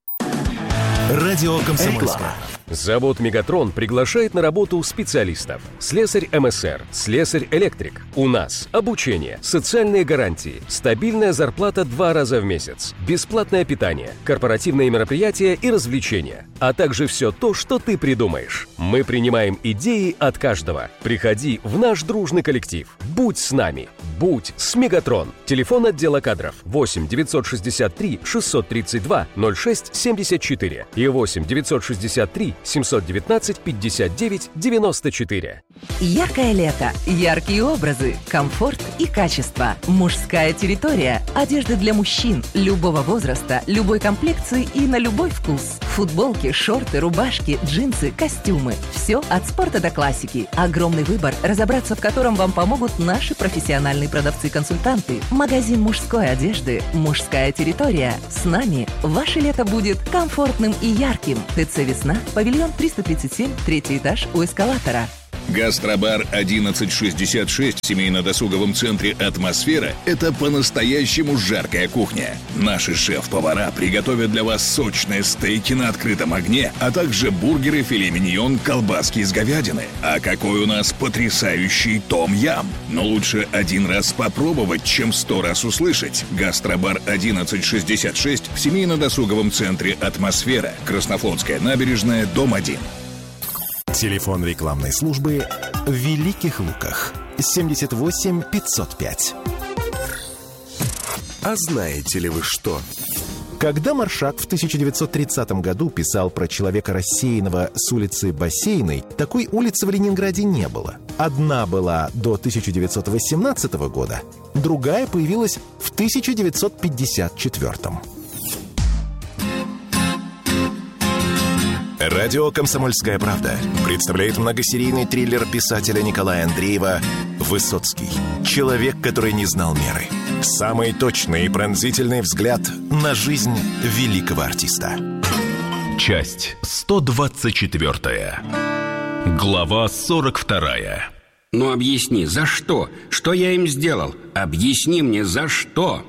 Радио «Комсомольская». Завод «Мегатрон» приглашает на работу специалистов. Слесарь эм эс эр, слесарь-электрик. У нас обучение, социальные гарантии, стабильная зарплата два раза в месяц, бесплатное питание, корпоративные мероприятия и развлечения, а также все то, что ты придумаешь. Мы принимаем идеи от каждого. Приходи в наш дружный коллектив. Будь с нами. Будь с «Мегатрон». Телефон отдела кадров восемь девятьсот шестьдесят три шестьсот тридцать два ноль шесть семьдесят четыре и восемь девятьсот шестьдесят три семьсот девятнадцать пятьдесят девять девяносто четыре. Яркое лето, яркие образы, комфорт и качество. Мужская территория. Одежда для мужчин любого возраста, любой комплекции и на любой вкус. Футболки, шорты, рубашки, джинсы, костюмы. Все от спорта до классики. Огромный выбор, разобраться в котором вам помогут наши профессиональные продавцы-консультанты. Магазин мужской одежды «Мужская территория». С нами ваше лето будет комфортным и ярким. ТЦ «Весна», павильон триста тридцать семь, третий этаж у эскалатора. Гастробар одиннадцать шестьдесят шесть в семейно-досуговом центре «Атмосфера» — это по-настоящему жаркая кухня. Наши шеф-повара приготовят для вас сочные стейки на открытом огне, а также бургеры, филе миньон, колбаски из говядины. А какой у нас потрясающий том-ям! Но лучше один раз попробовать, чем сто раз услышать. Гастробар одиннадцать шестьдесят шесть в семейно-досуговом центре «Атмосфера», Краснофлотская набережная, дом один. Телефон рекламной службы в Великих Луках. семьдесят восемь пятьсот пять. А знаете ли вы что? Когда Маршак в тысяча девятьсот тридцатом году писал про человека рассеянного с улицы Бассейной, такой улицы в Ленинграде не было. Одна была до тысяча девятьсот восемнадцатого года, другая появилась в тысяча девятьсот пятьдесят четвёртом. Радио «Комсомольская правда» представляет многосерийный триллер писателя Николая Андреева «Высоцкий. Человек, который не знал меры». Самый точный и пронзительный взгляд на жизнь великого артиста. Часть сто двадцать четвёртая. Глава сорок вторая. Ну объясни, за что? Что я им сделал? Объясни мне, за что?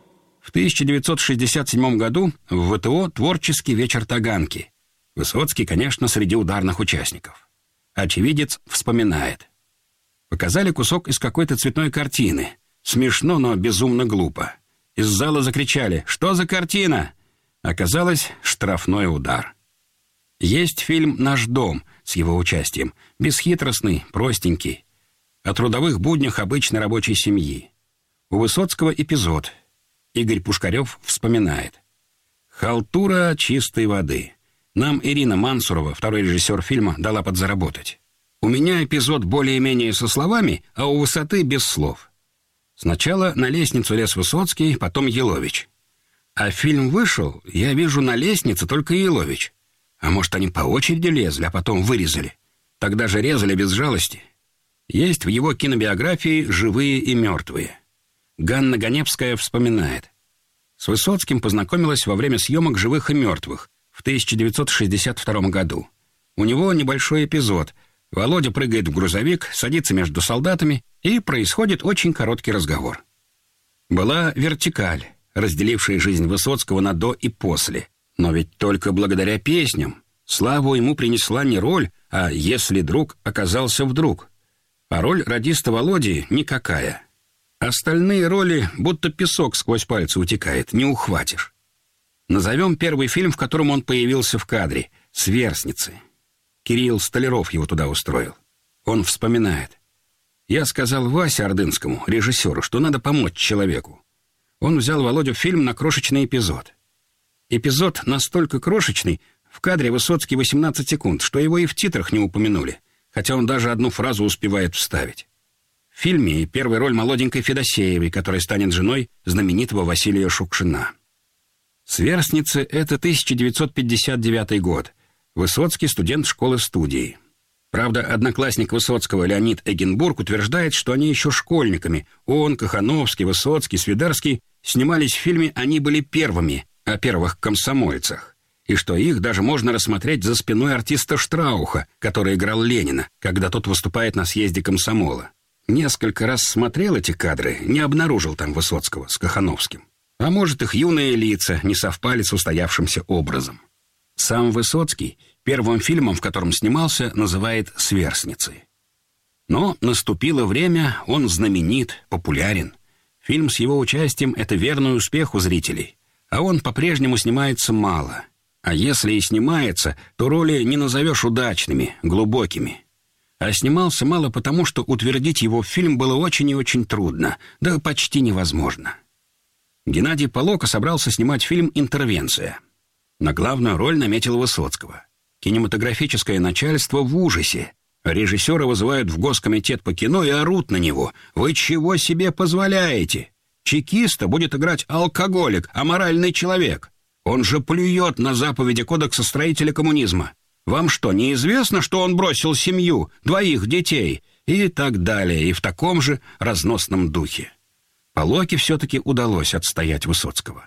В тысяча девятьсот шестьдесят седьмом году в ВТО творческий вечер Таганки. Высоцкий, конечно, среди ударных участников. Очевидец вспоминает. Показали кусок из какой-то цветной картины. Смешно, но безумно глупо. Из зала закричали: «Что за картина?» Оказалось, штрафной удар. Есть фильм «Наш дом» с его участием. Бесхитростный, простенький. О трудовых буднях обычной рабочей семьи. У Высоцкого эпизод. Игорь Пушкарев вспоминает. «Халтура чистой воды. Нам Ирина Мансурова, второй режиссер фильма, дала подзаработать. У меня эпизод более-менее со словами, а у Высоты без слов. Сначала на лестницу лез Высоцкий, потом Елович. А фильм вышел, я вижу на лестнице только Елович. А может, они по очереди лезли, а потом вырезали. Тогда же резали без жалости. Есть в его кинобиографии «Живые и мертвые». Ганна Ганевская вспоминает. С Высоцким познакомилась во время съемок «Живых и мертвых» в тысяча девятьсот шестьдесят втором году. У него небольшой эпизод. Володя прыгает в грузовик, садится между солдатами, и происходит очень короткий разговор. Была вертикаль, разделившая жизнь Высоцкого на «до» и «после». Но ведь только благодаря песням. Славу ему принесла не роль, а «если друг оказался вдруг». А роль радиста Володи никакая. Остальные роли будто песок сквозь пальцы утекает, не ухватишь. Назовем первый фильм, в котором он появился в кадре — «Сверстницы». Кирилл Столяров его туда устроил. Он вспоминает. «Я сказал Васе Ордынскому, режиссеру, что надо помочь человеку. Он взял Володю в фильм на крошечный эпизод. Эпизод настолько крошечный, в кадре Высоцкий восемнадцать секунд, что его и в титрах не упомянули, хотя он даже одну фразу успевает вставить. В фильме первая роль молоденькой Федосеевой, которая станет женой знаменитого Василия Шукшина. «Сверстницы» — это тысяча девятьсот пятьдесят девятый год. Высоцкий — студент школы-студии. Правда, одноклассник Высоцкого Леонид Эгенбург утверждает, что они еще школьниками. Он, Кохановский, Высоцкий, Свидарский снимались в фильме «Они были первыми», о первых комсомольцах. И что их даже можно рассмотреть за спиной артиста Штрауха, который играл Ленина, когда тот выступает на съезде комсомола. Несколько раз смотрел эти кадры, не обнаружил там Высоцкого с Кохановским. А может, их юные лица не совпали с устоявшимся образом. Сам Высоцкий первым фильмом, в котором снимался, называет «Сверстницы». Но наступило время, он знаменит, популярен. Фильм с его участием — это верный успех у зрителей. А он по-прежнему снимается мало. А если и снимается, то роли не назовешь удачными, глубокими. А снимался мало потому, что утвердить его в фильм было очень и очень трудно, да почти невозможно. Геннадий Полока собрался снимать фильм «Интервенция». На главную роль наметил Высоцкого. Кинематографическое начальство в ужасе. Режиссера вызывают в Госкомитет по кино и орут на него. «Вы чего себе позволяете? Чекиста будет играть алкоголик, аморальный человек. Он же плюет на заповеди Кодекса строителя коммунизма. Вам что, неизвестно, что он бросил семью, двоих детей?» И так далее, и в таком же разносном духе. Полоке все-таки удалось отстоять Высоцкого.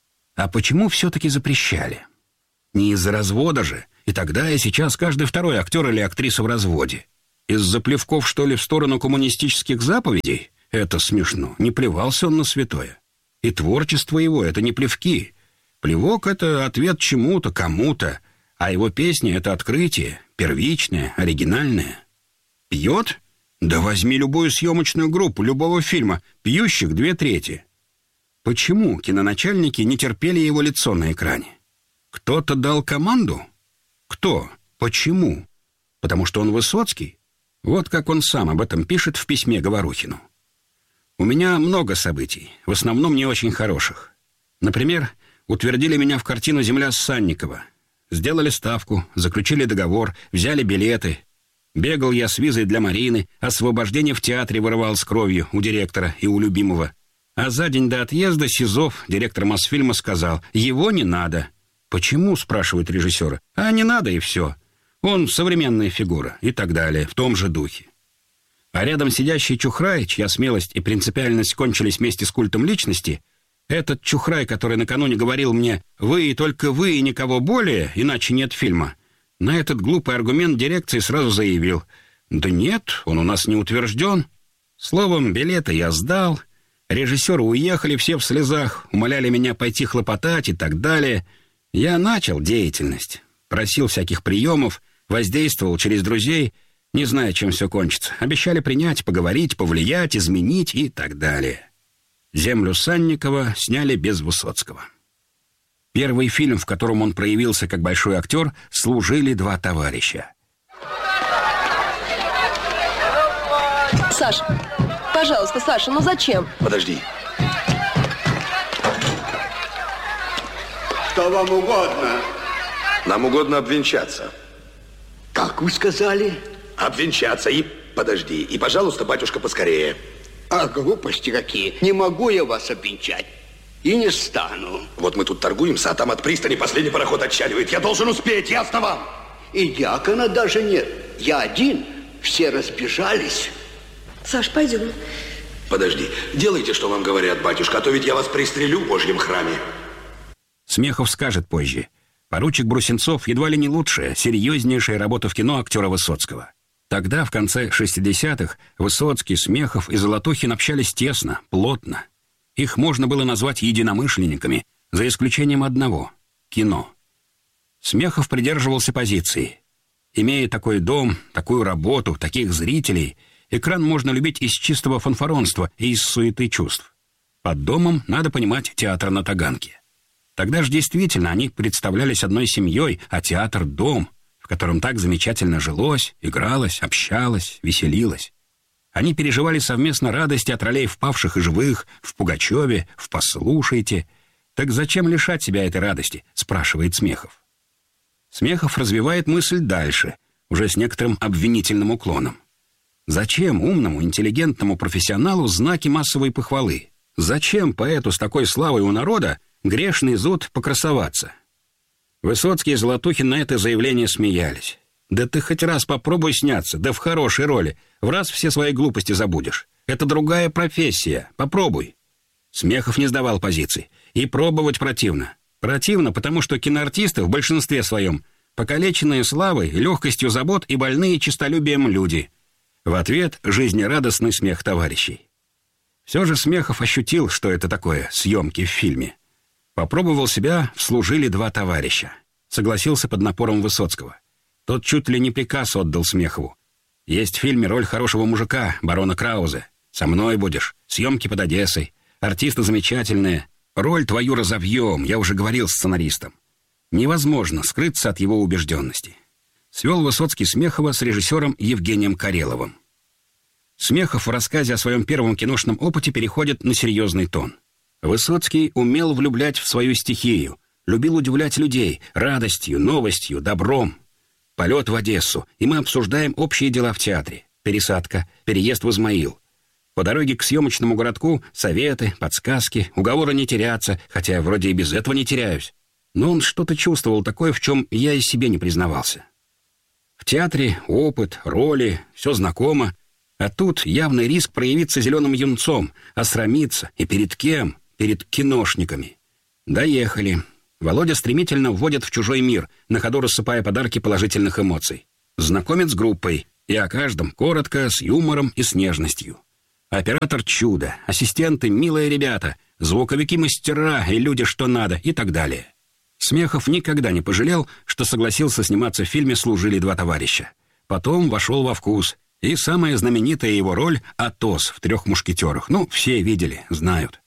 А почему все-таки запрещали? Не из-за развода же. И тогда, и сейчас каждый второй актер или актриса в разводе. Из-за плевков, что ли, в сторону коммунистических заповедей? Это смешно. Не плевался он на святое. И творчество его — это не плевки. Плевок — это ответ чему-то, кому-то. А его песня — это открытие, первичное, оригинальное. Пьет? Да возьми любую съемочную группу любого фильма, пьющих две трети. Почему киноначальники не терпели его лицо на экране? Кто-то дал команду? Кто? Почему? Потому что он Высоцкий? Вот как он сам об этом пишет в письме Говорухину. «У меня много событий, в основном не очень хороших. Например, утвердили меня в картину «Земля» Санникова. Сделали ставку, заключили договор, взяли билеты. Бегал я с визой для Марины, освобождение в театре вырывал с кровью у директора и у любимого. А за день до отъезда Сизов, директор Мосфильма, сказал: «Его не надо». «Почему?» — спрашивают режиссеры. «А не надо, и все. Он современная фигура», и так далее, в том же духе. А рядом сидящий Чухрай, чья смелость и принципиальность кончились вместе с культом личности, этот Чухрай, который накануне говорил мне: «Вы и только вы, и никого более, иначе нет фильма», на этот глупый аргумент дирекции сразу заявил: «Да нет, он у нас не утвержден». Словом, билеты я сдал, режиссеры уехали все в слезах, умоляли меня пойти хлопотать и так далее. Я начал деятельность, просил всяких приемов, воздействовал через друзей, не зная, чем все кончится. Обещали принять, поговорить, повлиять, изменить и так далее. «Землю» Санникова сняли без Высоцкого. Первый фильм, в котором он проявился как большой актер, «Служили два товарища». Саш, пожалуйста, Саша, ну зачем? Подожди. Что вам угодно? Нам угодно обвенчаться. Как вы сказали? Обвенчаться и... Подожди. И, пожалуйста, батюшка, поскорее. А глупости какие. Не могу я вас обвенчать. И не стану. Вот мы тут торгуемся, а там от пристани последний пароход отчаливает. Я должен успеть, ясно вам? И дьякона даже нет. Я один. Все разбежались. Саш, пойдем. Подожди. Делайте, что вам говорят, батюшка, а то ведь я вас пристрелю в Божьем храме. Смехов скажет позже. Поручик Брусенцов едва ли не лучшая, серьезнейшая работа в кино актера Высоцкого. Тогда, в конце шестидесятых, Высоцкий, Смехов и Золотухин общались тесно, плотно. Их можно было назвать единомышленниками, за исключением одного — кино. Смехов придерживался позиции. Имея такой дом, такую работу, таких зрителей, экран можно любить из чистого фанфаронства и из суеты чувств. Под домом надо понимать театр на Таганке. Тогда же действительно они представлялись одной семьей, а театр — дом, в котором так замечательно жилось, игралось, общалось, веселилось. Они переживали совместно радости от ролей впавших и живых, в Пугачеве, в «Послушайте». «Так зачем лишать себя этой радости?» — спрашивает Смехов. Смехов развивает мысль дальше, уже с некоторым обвинительным уклоном. Зачем умному, интеллигентному профессионалу знаки массовой похвалы? Зачем поэту с такой славой у народа грешный зуд покрасоваться? Высоцкий и Золотухин на это заявление смеялись. «Да ты хоть раз попробуй сняться, да в хорошей роли. В раз все свои глупости забудешь. Это другая профессия. Попробуй». Смехов не сдавал позиций. И пробовать противно. Противно, потому что киноартисты в большинстве своем покалеченные славой, легкостью забот и больные честолюбием люди. В ответ жизнерадостный смех товарищей. Все же Смехов ощутил, что это такое съемки в фильме. Попробовал себя в «Служили два товарища». Согласился под напором Высоцкого. Тот чуть ли не приказ отдал Смехову. «Есть в фильме роль хорошего мужика, барона Краузе. Со мной будешь. Съемки под Одессой. Артисты замечательные. Роль твою разовьем, я уже говорил с сценаристом». Невозможно скрыться от его убежденности. Свел Высоцкий Смехова с режиссером Евгением Кареловым. Смехов в рассказе о своем первом киношном опыте переходит на серьезный тон. Высоцкий умел влюблять в свою стихию, любил удивлять людей радостью, новостью, добром. полет в Одессу, и мы обсуждаем общие дела в театре. Пересадка, переезд в Измаил. По дороге к съемочному городку советы, подсказки, уговоры не теряться, хотя я вроде и без этого не теряюсь. Но он что-то чувствовал такое, в чем я и себе не признавался. В театре опыт, роли, все знакомо, а тут явный риск проявиться зеленым юнцом, осрамиться, и перед кем? Перед киношниками. Доехали. Володя стремительно вводит в чужой мир, на ходу рассыпая подарки положительных эмоций. Знакомит с группой, и о каждом коротко, с юмором и с нежностью. Оператор чудо, ассистенты милые ребята, звуковики мастера и люди что надо, и так далее. Смехов никогда не пожалел, что согласился сниматься в фильме «Служили два товарища». Потом вошел во вкус. И самая знаменитая его роль — Атос в «Трех мушкетерах». Ну, все видели, знают.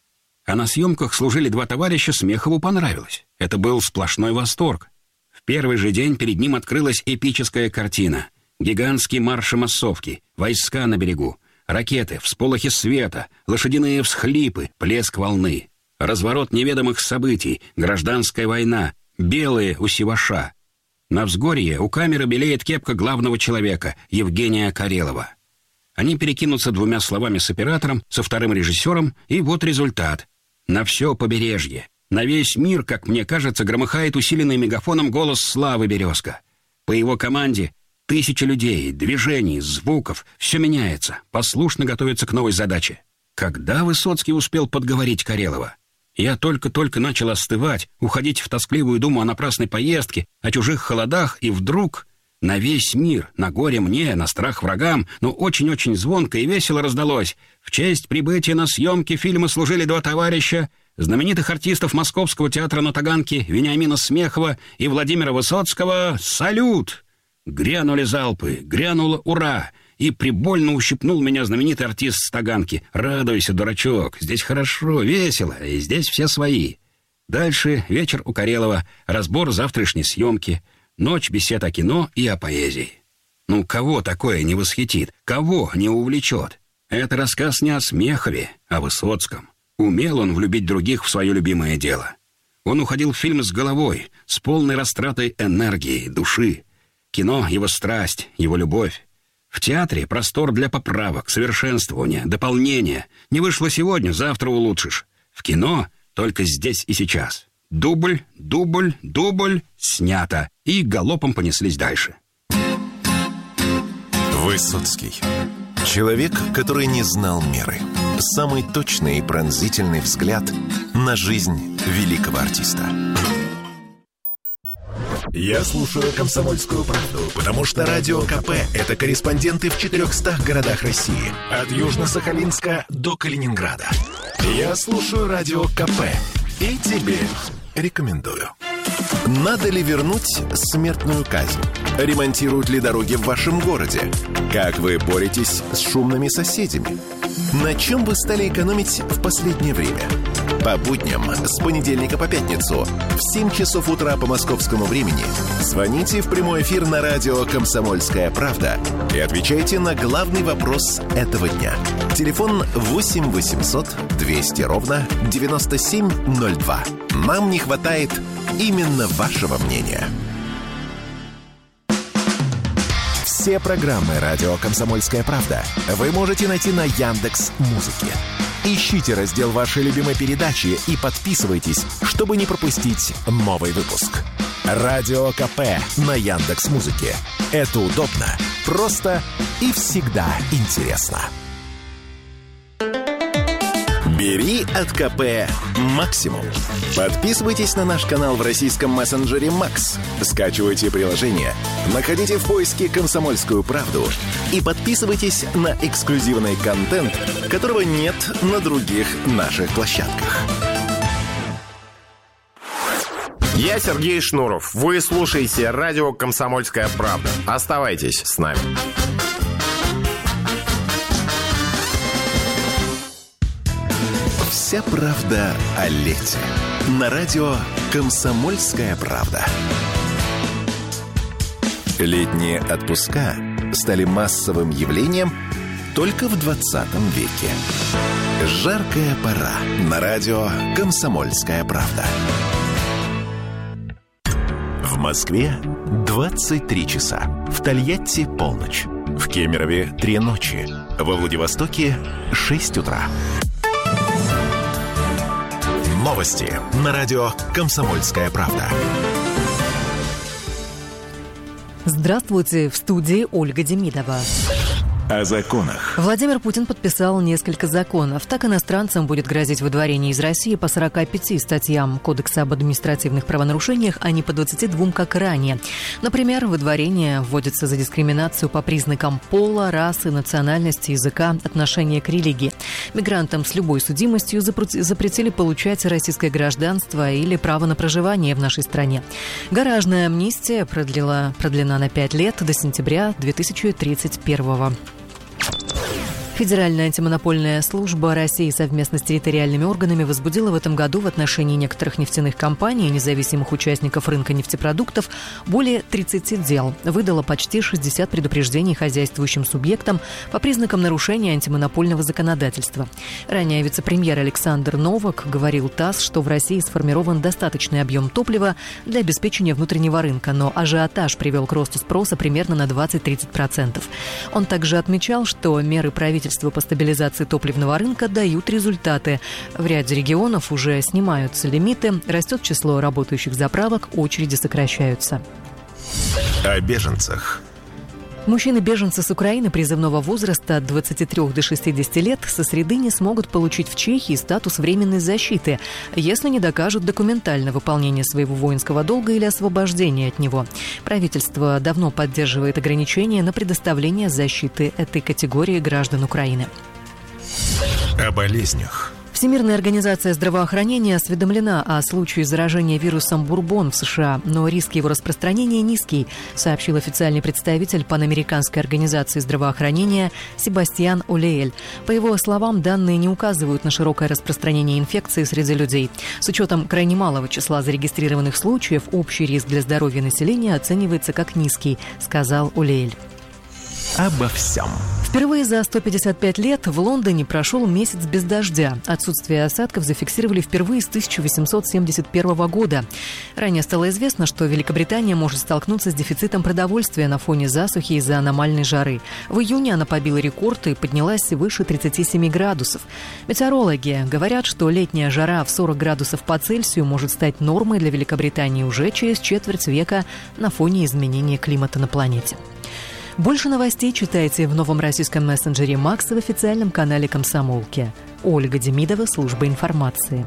А на съемках «Служили два товарища» Смехову понравилось. Это был сплошной восторг. В первый же день перед ним открылась эпическая картина. Гигантские марши массовки, войска на берегу, ракеты, всполохи света, лошадиные всхлипы, плеск волны. Разворот неведомых событий, гражданская война, белые у Сиваша. На взгорье у камеры белеет кепка главного человека, Евгения Карелова. Они перекинутся двумя словами с оператором, со вторым режиссером, и вот результат. На все побережье, на весь мир, как мне кажется, громыхает усиленный мегафоном голос Славы Березка. По его команде тысячи людей, движений, звуков, все меняется, послушно готовится к новой задаче. Когда Высоцкий успел подговорить Карелова? Я только-только начал остывать, уходить в тоскливую думу о напрасной поездке, о чужих холодах, и вдруг на весь мир, на горе мне, на страх врагам, но очень-очень звонко и весело раздалось: в честь прибытия на съемки фильма «Служили два товарища» знаменитых артистов Московского театра на Таганке Вениамина Смехова и Владимира Высоцкого салют! Грянули залпы, грянуло «Ура!» И прибольно ущипнул меня знаменитый артист с Таганки. «Радуйся, дурачок, здесь хорошо, весело, и здесь все свои». Дальше вечер у Карелова, разбор завтрашней съемки, ночь бесед о кино и о поэзии. Ну, кого такое не восхитит, кого не увлечет? Это рассказ не о Смехове, а о Высоцком. Умел он влюбить других в свое любимое дело. Он уходил в фильм с головой, с полной растратой энергии, души. Кино — его страсть, его любовь. В театре простор для поправок, совершенствования, дополнения. Не вышло сегодня, завтра улучшишь. В кино только здесь и сейчас. Дубль, дубль, дубль, снято. И галопом понеслись дальше. Высоцкий. Человек, который не знал меры. Самый точный и пронзительный взгляд на жизнь великого артиста. Я слушаю «Комсомольскую правду», потому что Радио КП – это корреспонденты в четырехстах городах России. От Южно-Сахалинска до Калининграда. Я слушаю Радио КП и тебе рекомендую. Надо ли вернуть смертную казнь? Ремонтируют ли дороги в вашем городе? Как вы боретесь с шумными соседями? На чем вы стали экономить в последнее время? По будням с понедельника по пятницу в семь часов утра по московскому времени звоните в прямой эфир на радио «Комсомольская правда» и отвечайте на главный вопрос этого дня. Телефон восемь восемьсот двести ровно девяносто семь ноль два. Нам не хватает именно вашего мнения. Все программы «Радио Комсомольская правда» вы можете найти на Яндекс.Музыке. Ищите раздел вашей любимой передачи и подписывайтесь, чтобы не пропустить новый выпуск. Радио КП на Яндекс.Музыке. Это удобно, просто и всегда интересно. Бери от КП максимум. Подписывайтесь на наш канал в российском мессенджере Макс. Скачивайте приложение, находите в поиске «Комсомольскую правду» и подписывайтесь на эксклюзивный контент, которого нет на других наших площадках. Я Сергей Шнуров. Вы слушаете радио «Комсомольская правда». Оставайтесь с нами. Вся правда о лете. На радио «Комсомольская правда». Летние отпуска стали массовым явлением только в двадцатом веке. Жаркая пора. На радио «Комсомольская правда». В Москве двадцать три часа. В Тольятти полночь. В Кемерове три ночи. Во Владивостоке шесть утра. Новости на радио «Комсомольская правда». Здравствуйте, в студии Ольга Демидова. О законах. Владимир Путин подписал несколько законов. Так иностранцам будет грозить выдворение из России по сорока пяти статьям Кодекса об административных правонарушениях, а не по двадцати двум, как ранее. Например, выдворение вводится за дискриминацию по признакам пола, расы, национальности, языка, отношения к религии. Мигрантам с любой судимостью запретили получать российское гражданство или право на проживание в нашей стране. Гаражная амнистия продлила, продлена на пять лет до сентября две тысячи тридцать первого. Федеральная антимонопольная служба России совместно с территориальными органами возбудила в этом году в отношении некоторых нефтяных компаний и независимых участников рынка нефтепродуктов более тридцати дел. Выдала почти шестьдесят предупреждений хозяйствующим субъектам по признакам нарушения антимонопольного законодательства. Ранее вице-премьер Александр Новак говорил ТАСС, что в России сформирован достаточный объем топлива для обеспечения внутреннего рынка, но ажиотаж привел к росту спроса примерно на двадцать-тридцать процентов. Он также отмечал, что меры правительства по стабилизации топливного рынка дают результаты. В ряде регионов уже снимаются лимиты, растет число работающих заправок, очереди сокращаются. О беженцах. Мужчины-беженцы с Украины призывного возраста от двадцати трёх до шестидесяти лет со среды не смогут получить в Чехии статус временной защиты, если не докажут документально выполнение своего воинского долга или освобождение от него. Правительство давно поддерживает ограничения на предоставление защиты этой категории граждан Украины. О болезнях. Всемирная организация здравоохранения осведомлена о случае заражения вирусом Бурбон в США, но риск его распространения низкий, сообщил официальный представитель Панамериканской организации здравоохранения Себастьян Олеэль. По его словам, данные не указывают на широкое распространение инфекции среди людей. С учетом крайне малого числа зарегистрированных случаев, общий риск для здоровья населения оценивается как низкий, сказал Олеэль. Обо всем. Впервые за сто пятьдесят пять лет в Лондоне прошел месяц без дождя. Отсутствие осадков зафиксировали впервые с тысяча восемьсот семьдесят первого года. Ранее стало известно, что Великобритания может столкнуться с дефицитом продовольствия на фоне засухи из-за аномальной жары. В июне она побила рекорд и поднялась выше тридцати семи градусов. Метеорологи говорят, что летняя жара в сорок градусов по Цельсию может стать нормой для Великобритании уже через четверть века на фоне изменения климата на планете. Больше новостей читайте в новом российском мессенджере «Макс» в официальном канале «Комсомолки». Ольга Демидова, служба информации.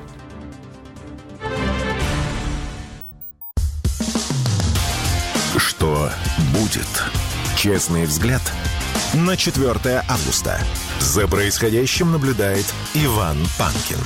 Что будет? Честный взгляд на четвёртое августа. За происходящим наблюдает Иван Панкин.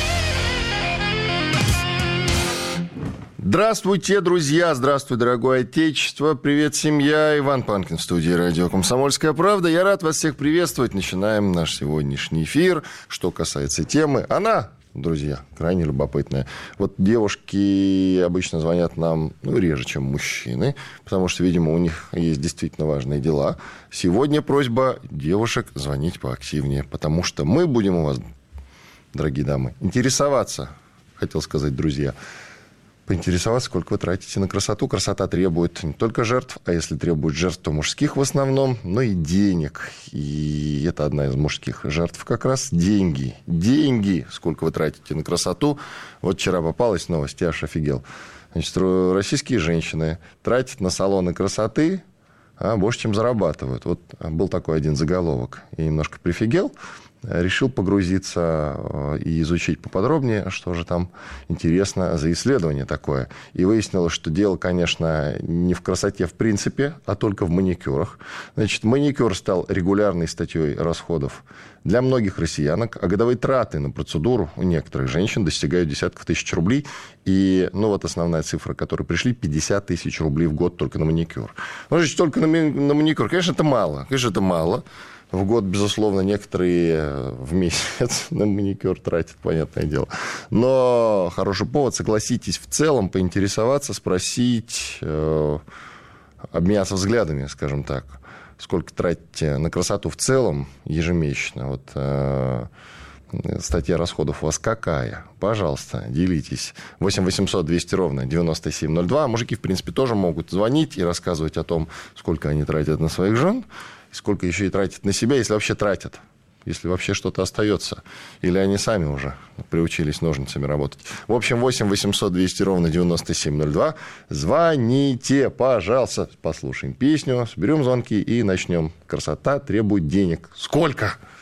Здравствуйте, друзья! Здравствуй, дорогое отечество! Привет, семья! Иван Панкин в студии радио «Комсомольская правда». Я рад вас всех приветствовать. Начинаем наш сегодняшний эфир. Что касается темы, она, друзья, крайне любопытная. Вот девушки обычно звонят нам, ну, реже, чем мужчины, потому что, видимо, у них есть действительно важные дела. Сегодня просьба девушек звонить поактивнее, потому что мы будем у вас, дорогие дамы, интересоваться, хотел сказать, друзья, поинтересоваться, сколько вы тратите на красоту. Красота требует не только жертв, а если требует жертв, то мужских в основном, но и денег. И это одна из мужских жертв как раз деньги. Деньги, сколько вы тратите на красоту. Вот вчера попалась новость, я аж офигел. Значит, российские женщины тратят на салоны красоты а больше, чем зарабатывают. Вот был такой один заголовок. Я немножко прифигел. Решил погрузиться и изучить поподробнее, что же там интересно за исследование такое. И выяснилось, что дело, конечно, не в красоте в принципе, а только в маникюрах. Значит, маникюр стал регулярной статьей расходов для многих россиянок, а годовые траты на процедуру у некоторых женщин достигают десятков тысяч рублей. И, ну, вот основная цифра, которая пришли, пятьдесят тысяч рублей в год только на маникюр. Ну, значит, только на, на маникюр. Конечно, это мало. Конечно, это мало. В год, безусловно, некоторые в месяц на маникюр тратят, понятное дело. Но хороший повод, согласитесь, в целом поинтересоваться, спросить, э, обменяться взглядами, скажем так. Сколько тратите на красоту в целом ежемесячно. Вот, э, статья расходов у вас какая? Пожалуйста, делитесь. восемь восемьсот двести ровно девяносто семь ноль два. Мужики, в принципе, тоже могут звонить и рассказывать о том, сколько они тратят на своих жен, и сколько еще и тратят на себя, если вообще тратят. Если вообще что-то остается. Или они сами уже приучились ножницами работать. В общем, восемь восемьсот двести ровно девяносто семь ноль два. Звоните, пожалуйста. Послушаем песню, соберем звонки и начнем. Красота требует денег. Сколько?